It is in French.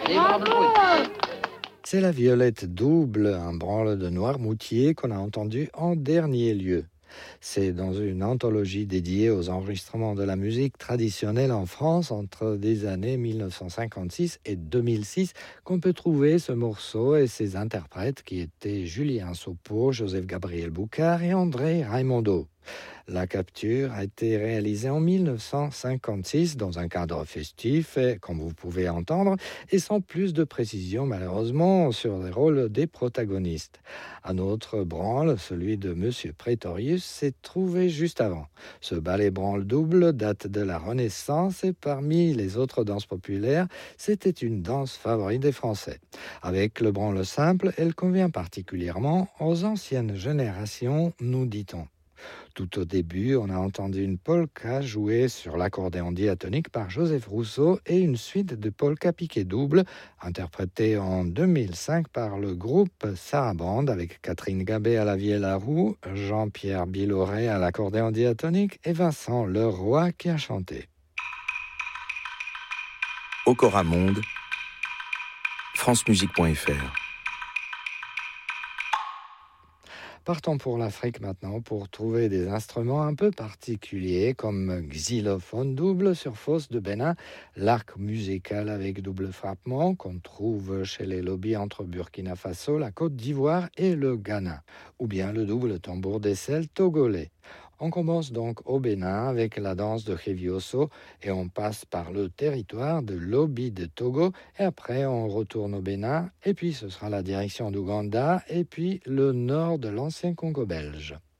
C'est la violette double, un branle de Noirmoutier qu'on a entendu en dernier lieu. C'est dans une anthologie dédiée aux enregistrements de la musique traditionnelle en France entre les années 1956 et 2006 qu'on peut trouver ce morceau et ses interprètes qui étaient Julien Sopo, Joseph Gabriel Boucard et André Raimondo. La capture a été réalisée en 1956 dans un cadre festif, et, comme vous pouvez entendre, et sans plus de précision malheureusement sur les rôles des protagonistes. Un autre branle, celui de Monsieur Prétorius, s'est trouvé juste avant. Ce ballet branle double date de la Renaissance et parmi les autres danses populaires, c'était une danse favorite des Français. Avec le branle simple, elle convient particulièrement aux anciennes générations, nous dit-on. Tout au début, on a entendu une polka jouée sur l'accordéon diatonique par Joseph Rousseau et une suite de polka piqué double, interprétée en 2005 par le groupe Sarabande avec Catherine Gabet à la vielle à roue, Jean-Pierre Biloret à l'accordéon diatonique et Vincent Leroy qui a chanté. Okora Monde, francemusique.fr. Partons pour l'Afrique maintenant pour trouver des instruments un peu particuliers comme xylophone double sur fosse de Bénin, l'arc musical avec double frappement qu'on trouve chez les lobbies entre Burkina Faso, la Côte d'Ivoire et le Ghana, ou bien le double tambour d'aisselle togolais. On commence donc au Bénin avec la danse de Hevioso et on passe par le territoire de l'Obi de Togo et après on retourne au Bénin et puis ce sera la direction d'Ouganda et puis le nord de l'ancien Congo belge.